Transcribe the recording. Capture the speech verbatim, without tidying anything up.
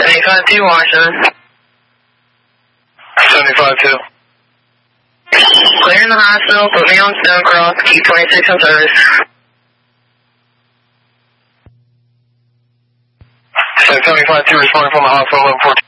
seventy-five two, Washington. seventy-five two. Clear in the hospital, put me on Stonecross, keep twenty-six on service. seventy-five two responding from the hospital, eleven fourteen.